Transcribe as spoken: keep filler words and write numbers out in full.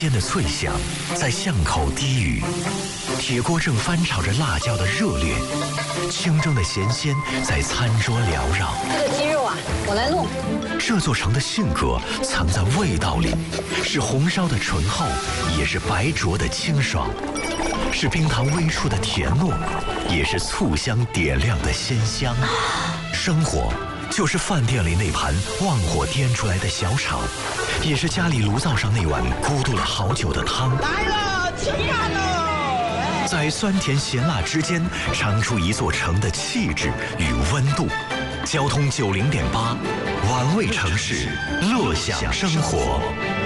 间的脆响在巷口低语，铁锅正翻炒着辣椒的热烈，清蒸的咸鲜在餐桌缭绕。 这个鸡肉啊，我来弄。 这座城的性格藏在味道里，是红烧的醇厚，也是白灼的清爽，是冰糖微出的甜糯，也是醋香点亮的鲜香。生活就是饭店里那盘旺火颠出来的小炒，也是家里炉灶上那碗咕嘟了好久的汤。 来了，吃饭喽！ 在酸甜咸辣之间，尝出一座城的气质与温度。交通九零点八，玩味城市，乐享生活。